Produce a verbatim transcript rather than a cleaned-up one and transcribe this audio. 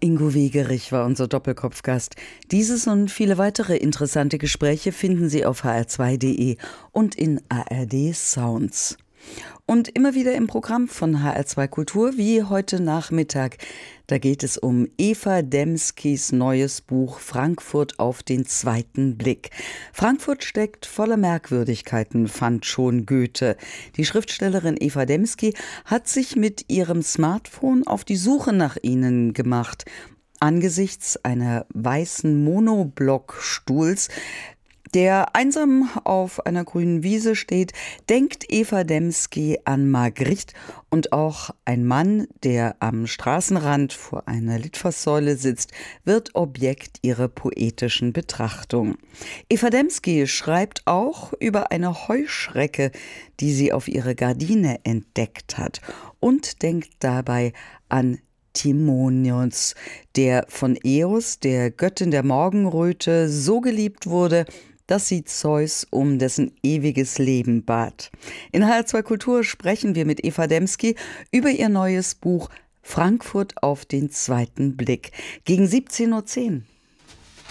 Ingo Wegerich war unser Doppelkopfgast. Dieses und viele weitere interessante Gespräche finden Sie auf h r zwei punkt d e und in A R D Sounds. Und immer wieder im Programm von H R zwei Kultur, wie heute Nachmittag. Da geht es um Eva Demskis neues Buch Frankfurt auf den zweiten Blick. Frankfurt steckt voller Merkwürdigkeiten, fand schon Goethe. Die Schriftstellerin Eva Demski hat sich mit ihrem Smartphone auf die Suche nach ihnen gemacht. Angesichts einer weißen Monoblockstuhls, der einsam auf einer grünen Wiese steht, denkt Eva Demski an Magritte, und auch ein Mann, der am Straßenrand vor einer Litfaßsäule sitzt, wird Objekt ihrer poetischen Betrachtung. Eva Demski schreibt auch über eine Heuschrecke, die sie auf ihre Gardine entdeckt hat, und denkt dabei an Timonios, der von Eos, der Göttin der Morgenröte, so geliebt wurde, dass sie Zeus um dessen ewiges Leben bat. In H R zwei Kultur sprechen wir mit Eva Demski über ihr neues Buch Frankfurt auf den zweiten Blick. Gegen siebzehn Uhr zehn.